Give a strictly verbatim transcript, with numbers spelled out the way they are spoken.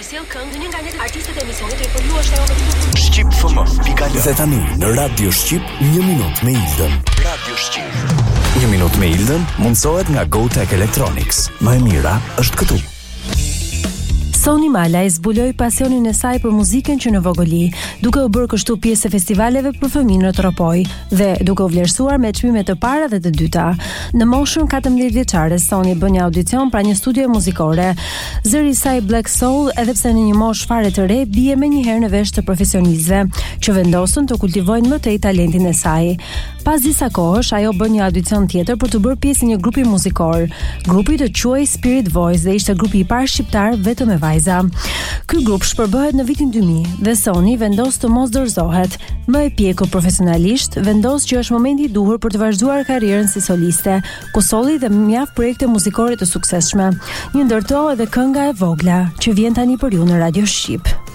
sjell këngë një nga ne artistët e emisionit për ju është ajo më e Shqip F M pika l. Dhe tani në Radio Shqip një minutë me Ildën. Radio Shqip. Një minutë me Ildën mundsohet nga GoTech Electronics. Më e mira është këtu. Soni Malaj zbuloi pasionin e saj për muzikën që në vogëli, duke u bërë kështu pjesë e festivaleve për fëmijë në Tropoj dhe duke u vlerësuar me çmime të para dhe të dyta. Në moshën katërmbëdhjetë vjeçare, Soni bën një audicion pra një studio muzikore. Zëri i saj Black Soul, edhe pse në një moshë fare të re, bie menjëherë në vesh të profesionistëve që vendosën të kultivojnë më tej talentin e saj. Pas disa kohësh, ajo bën një audicion tjetër për të bërë pjesë në një grupi muzikor. Grupi të quaj Spirit Voice dhe ishte grupi i parë shqiptar vetëm me vajza. Ky grup shpërbëhet në vitin dy mijë dhe Soni vendos të mos dorëzohet. Më e pjekur profesionalisht, vendos që është momenti i duhur për të vazhduar karrierën si soliste, ku solli dhe mjaft projekte muzikore të suksesshme. Një ndërto edhe kënga e vogla që vjen tani për ju në Radio Shqip.